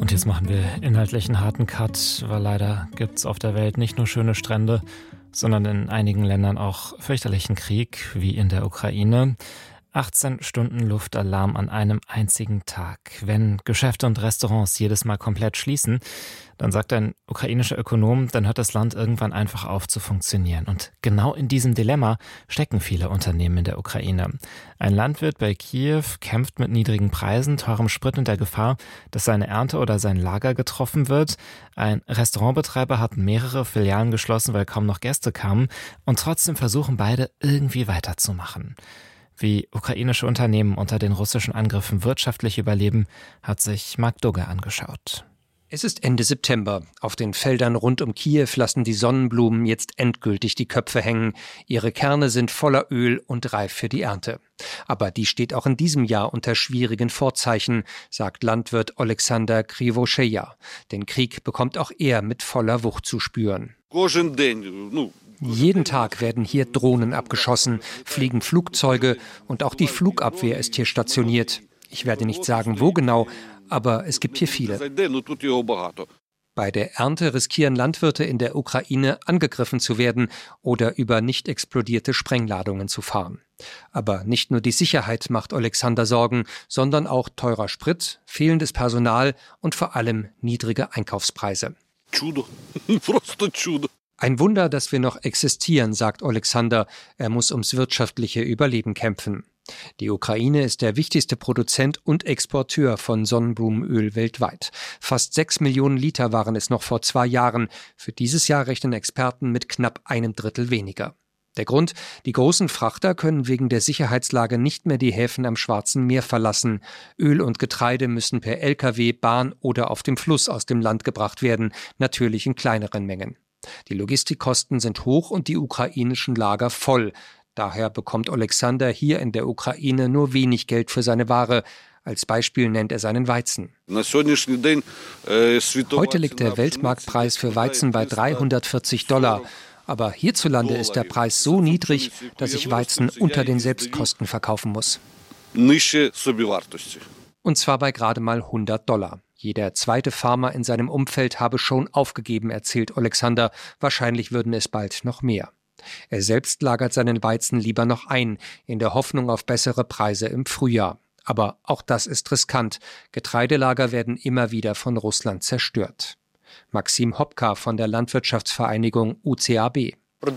Und jetzt machen wir inhaltlich einen harten Cut, weil leider gibt's auf der Welt nicht nur schöne Strände, sondern in einigen Ländern auch fürchterlichen Krieg, wie in der Ukraine. 18 Stunden Luftalarm an einem einzigen Tag. Wenn Geschäfte und Restaurants jedes Mal komplett schließen, dann sagt ein ukrainischer Ökonom, dann hört das Land irgendwann einfach auf zu funktionieren. Und genau in diesem Dilemma stecken viele Unternehmen in der Ukraine. Ein Landwirt bei Kiew kämpft mit niedrigen Preisen, teurem Sprit und der Gefahr, dass seine Ernte oder sein Lager getroffen wird. Ein Restaurantbetreiber hat mehrere Filialen geschlossen, weil kaum noch Gäste kamen. Und trotzdem versuchen beide irgendwie weiterzumachen. Wie ukrainische Unternehmen unter den russischen Angriffen wirtschaftlich überleben, hat sich Mark Dugge angeschaut. Es ist Ende September. Auf den Feldern rund um Kiew lassen die Sonnenblumen jetzt endgültig die Köpfe hängen. Ihre Kerne sind voller Öl und reif für die Ernte. Aber die steht auch in diesem Jahr unter schwierigen Vorzeichen, sagt Landwirt Oleksandr Krivosheja. Den Krieg bekommt auch er mit voller Wucht zu spüren. Jeden Tag werden hier Drohnen abgeschossen, fliegen Flugzeuge und auch die Flugabwehr ist hier stationiert. Ich werde nicht sagen, wo genau, aber es gibt hier viele. Bei der Ernte riskieren Landwirte in der Ukraine, angegriffen zu werden oder über nicht explodierte Sprengladungen zu fahren. Aber nicht nur die Sicherheit macht Oleksandr Sorgen, sondern auch teurer Sprit, fehlendes Personal und vor allem niedrige Einkaufspreise. Ein Wunder, dass wir noch existieren, sagt Oleksandr. Er muss ums wirtschaftliche Überleben kämpfen. Die Ukraine ist der wichtigste Produzent und Exporteur von Sonnenblumenöl weltweit. Fast 6 Millionen Liter waren es noch vor 2 Jahren. Für dieses Jahr rechnen Experten mit knapp 1/3 weniger. Der Grund? Die großen Frachter können wegen der Sicherheitslage nicht mehr die Häfen am Schwarzen Meer verlassen. Öl und Getreide müssen per Lkw, Bahn oder auf dem Fluss aus dem Land gebracht werden, natürlich in kleineren Mengen. Die Logistikkosten sind hoch und die ukrainischen Lager voll. Daher bekommt Oleksandr hier in der Ukraine nur wenig Geld für seine Ware. Als Beispiel nennt er seinen Weizen. Heute liegt der Weltmarktpreis für Weizen bei $340. Aber hierzulande ist der Preis so niedrig, dass ich Weizen unter den Selbstkosten verkaufen muss. Und zwar bei gerade mal $100. Jeder zweite Farmer in seinem Umfeld habe schon aufgegeben, erzählt Oleksandr. Wahrscheinlich würden es bald noch mehr. Er selbst lagert seinen Weizen lieber noch ein, in der Hoffnung auf bessere Preise im Frühjahr. Aber auch das ist riskant. Getreidelager werden immer wieder von Russland zerstört. Maxim Hopka von der Landwirtschaftsvereinigung UCAB.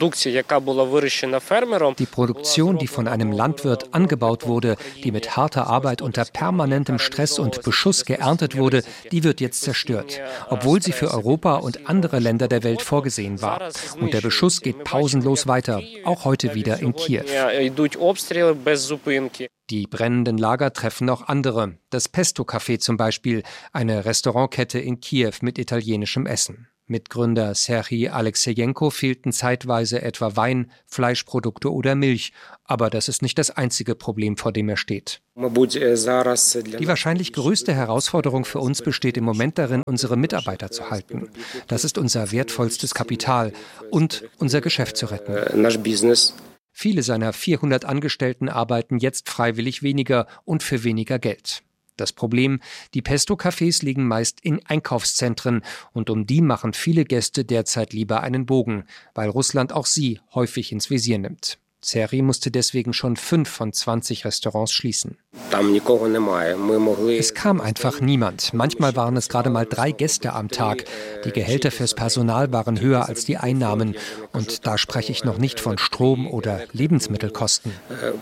Die Produktion, die von einem Landwirt angebaut wurde, die mit harter Arbeit unter permanentem Stress und Beschuss geerntet wurde, die wird jetzt zerstört, obwohl sie für Europa und andere Länder der Welt vorgesehen war. Und der Beschuss geht pausenlos weiter, auch heute wieder in Kiew. Die brennenden Lager treffen auch andere. Das Pesto Café zum Beispiel, eine Restaurantkette in Kiew mit italienischem Essen. Mitgründer Serhij Alexejenko fehlten zeitweise etwa Wein, Fleischprodukte oder Milch. Aber das ist nicht das einzige Problem, vor dem er steht. Die wahrscheinlich größte Herausforderung für uns besteht im Moment darin, unsere Mitarbeiter zu halten. Das ist unser wertvollstes Kapital und unser Geschäft zu retten. Viele seiner 400 Angestellten arbeiten jetzt freiwillig weniger und für weniger Geld. Das Problem, die Pesto-Cafés liegen meist in Einkaufszentren und um die machen viele Gäste derzeit lieber einen Bogen, weil Russland auch sie häufig ins Visier nimmt. Serhij musste deswegen schon 5 von 20 Restaurants schließen. Es kam einfach niemand. Manchmal waren es gerade mal 3 Gäste am Tag. Die Gehälter fürs Personal waren höher als die Einnahmen. Und da spreche ich noch nicht von Strom- oder Lebensmittelkosten.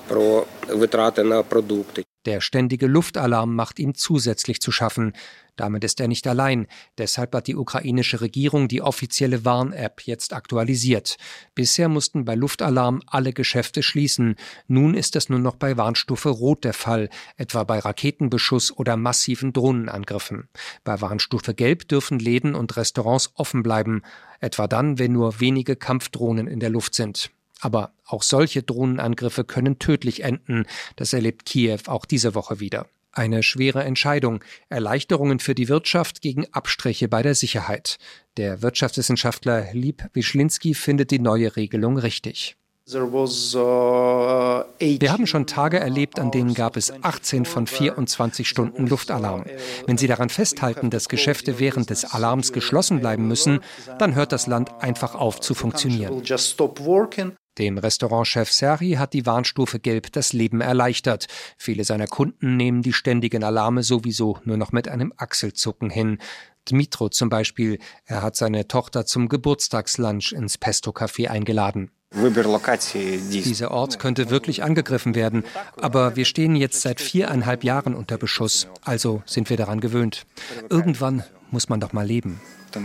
Der ständige Luftalarm macht ihm zusätzlich zu schaffen. Damit ist er nicht allein. Deshalb hat die ukrainische Regierung die offizielle Warn-App jetzt aktualisiert. Bisher mussten bei Luftalarm alle Geschäfte schließen. Nun ist das nur noch bei Warnstufe Rot der Fall, etwa bei Raketenbeschuss oder massiven Drohnenangriffen. Bei Warnstufe Gelb dürfen Läden und Restaurants offen bleiben, etwa dann, wenn nur wenige Kampfdrohnen in der Luft sind. Aber auch solche Drohnenangriffe können tödlich enden. Das erlebt Kiew auch diese Woche wieder. Eine schwere Entscheidung. Erleichterungen für die Wirtschaft gegen Abstriche bei der Sicherheit. Der Wirtschaftswissenschaftler Leib Wyszynski findet die neue Regelung richtig. Wir haben schon Tage erlebt, an denen gab es 18 von 24 Stunden Luftalarm. Wenn Sie daran festhalten, dass Geschäfte während des Alarms geschlossen bleiben müssen, dann hört das Land einfach auf zu funktionieren. Dem Restaurantchef Serhi hat die Warnstufe Gelb das Leben erleichtert. Viele seiner Kunden nehmen die ständigen Alarme sowieso nur noch mit einem Achselzucken hin. Dmitro zum Beispiel, er hat seine Tochter zum Geburtstagslunch ins Pesto-Café eingeladen. Dieser Ort könnte wirklich angegriffen werden, aber wir stehen jetzt seit 4,5 Jahren unter Beschuss, also sind wir daran gewöhnt. Irgendwann muss man doch mal leben.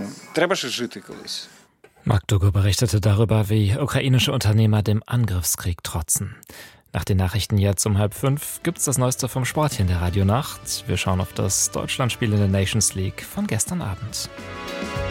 Mark Dugo berichtete darüber, wie ukrainische Unternehmer dem Angriffskrieg trotzen. Nach den Nachrichten jetzt um 4:30 gibt's das Neueste vom Sport hier in der Radionacht. Wir schauen auf das Deutschlandspiel in der Nations League von gestern Abend.